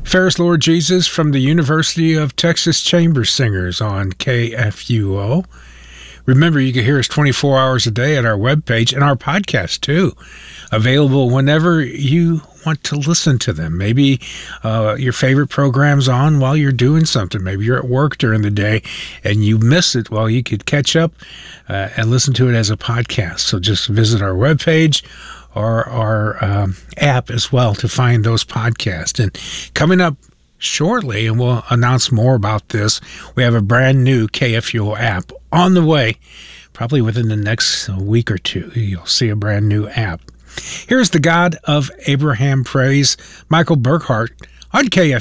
Ferris Lord Jesus from the University of Texas Chamber Singers on KFUO. Remember, you can hear us 24 hours a day at our webpage and our podcast, too. Available whenever you want to listen to them. Maybe your favorite program's on while you're doing something. Maybe you're at work during the day and you miss it. Well, you could catch up and listen to it as a podcast. So just visit our webpage or our app as well to find those podcasts. And coming up shortly, and we'll announce more about this, we have a brand new KFUO app on the way. Probably within the next week or two, you'll see a brand new app. Here's the God of Abraham Praise, Michael Burkhart, on KFUO.